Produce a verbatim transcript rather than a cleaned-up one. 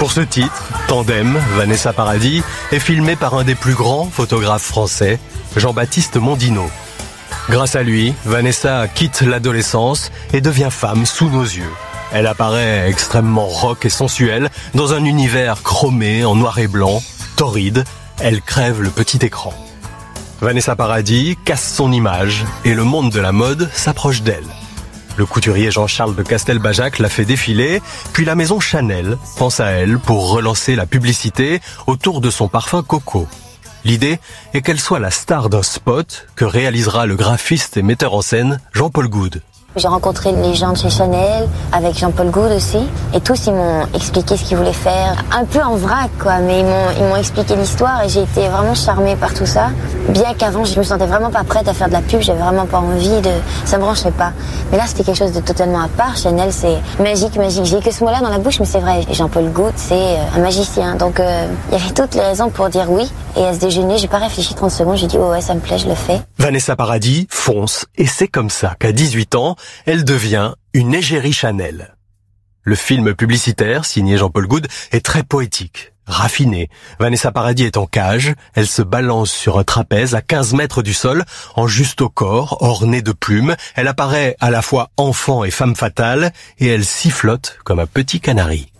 Pour ce titre, Tandem, Vanessa Paradis, est filmé par un des plus grands photographes français, Jean-Baptiste Mondino. Grâce à lui, Vanessa quitte l'adolescence et devient femme sous nos yeux. Elle apparaît extrêmement rock et sensuelle dans un univers chromé en noir et blanc, torride. Elle crève le petit écran. Vanessa Paradis casse son image et le monde de la mode s'approche d'elle. Le couturier Jean-Charles de Castelbajac l'a fait défiler, puis la maison Chanel pense à elle pour relancer la publicité autour de son parfum Coco. L'idée est qu'elle soit la star d'un spot que réalisera le graphiste et metteur en scène Jean-Paul Goude. J'ai rencontré les gens de chez Chanel, avec Jean-Paul Goude aussi, et tous ils m'ont expliqué ce qu'ils voulaient faire, un peu en vrac quoi, mais ils m'ont ils m'ont expliqué l'histoire et j'ai été vraiment charmée par tout ça. Bien qu'avant je me sentais vraiment pas prête à faire de la pub, j'avais vraiment pas envie de, ça me branchait pas. Mais là c'était quelque chose de totalement à part. Chanel c'est magique, magique. J'ai que ce mot-là dans la bouche, mais c'est vrai. Jean-Paul Goude c'est un magicien, donc euh, il y avait toutes les raisons pour dire oui. Et à ce déjeuner, j'ai pas réfléchi trente secondes, j'ai dit oh ouais ça me plaît, je le fais. Vanessa Paradis fonce et c'est comme ça qu'à dix-huit ans, elle devient une égérie Chanel. Le film publicitaire, signé Jean-Paul Goude, est très poétique, raffiné. Vanessa Paradis est en cage, elle se balance sur un trapèze à quinze mètres du sol, en juste au corps, ornée de plumes. Elle apparaît à la fois enfant et femme fatale, et elle sifflote comme un petit canari.